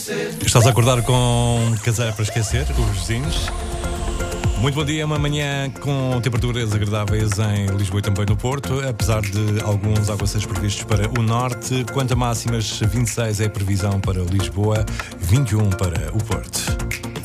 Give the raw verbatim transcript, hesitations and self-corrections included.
Estás a acordar com Caseira para esquecer, os vizinhos. Muito bom dia, uma manhã com temperaturas agradáveis em Lisboa e também no Porto, apesar de alguns aguaceiros previstos para o norte. Quanto a máximas, vinte e seis é a previsão para Lisboa, vinte e um para o Porto.